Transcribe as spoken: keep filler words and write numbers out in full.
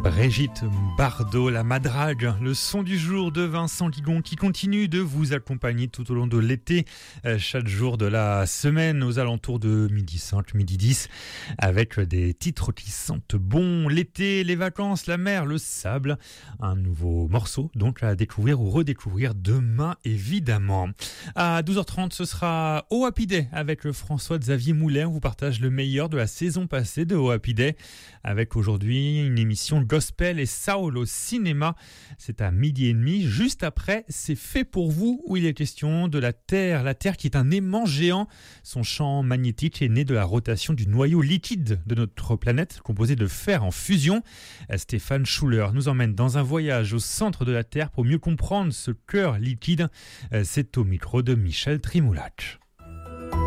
Brigitte Bardot, la Madrague, le son du jour de Vincent Guigon qui continue de vous accompagner tout au long de l'été, chaque jour de la semaine aux alentours de midi cinq, midi dix, avec des titres qui sentent bon. L'été, les vacances, la mer, le sable, un nouveau morceau donc à découvrir ou redécouvrir demain évidemment. À douze heures trente, ce sera Oh Happy Day avec François-Xavier Moulin. On vous partage le meilleur de la saison passée de Oh Happy Day avec aujourd'hui une émission gospel et soul au cinéma. C'est à midi et demi. Juste après, c'est fait pour vous où il est question de la Terre. La Terre qui est un aimant géant. Son champ magnétique est né de la rotation du noyau liquide de notre planète, composé de fer en fusion. Stéphane Schuller nous emmène dans un voyage au centre de la Terre pour mieux comprendre ce cœur liquide. C'est au micro de Michel Trimoulac.